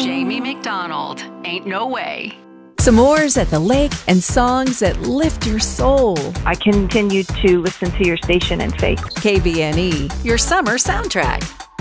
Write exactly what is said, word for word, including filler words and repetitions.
Jamie McDonald. Ain't no way. S'mores at the lake and songs that lift your soul. I continue to listen to your station and say, K B N E, your summer soundtrack.